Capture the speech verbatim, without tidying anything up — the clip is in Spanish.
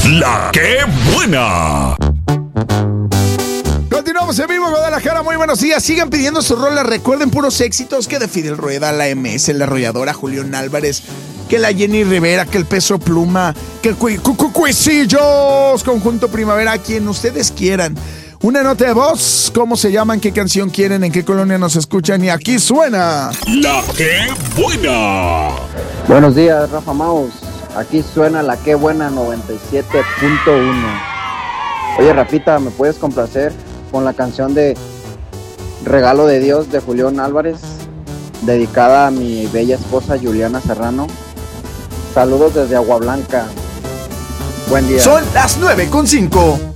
La que buena. Continuamos en vivo, Guadalajara, muy buenos días. Sigan pidiendo sus rolas, recuerden puros éxitos, que de Fidel Rueda, la M S, la Arrolladora, Julián Álvarez, que la Jenny Rivera, que el Peso Pluma, que el Cui- Cu- Cu- Cuisillos, Conjunto Primavera, quien ustedes quieran. Una nota de voz, cómo se llaman, qué canción quieren, en qué colonia nos escuchan, y aquí suena La que buena. Buenos días, Rafa Maus. Aquí suena la que buena noventa y siete punto uno. Oye, Rafita, ¿me puedes complacer con la canción de Regalo de Dios de Julián Álvarez, dedicada a mi bella esposa Juliana Serrano? Saludos desde Agua Blanca. Buen día. Son las nueve con cinco.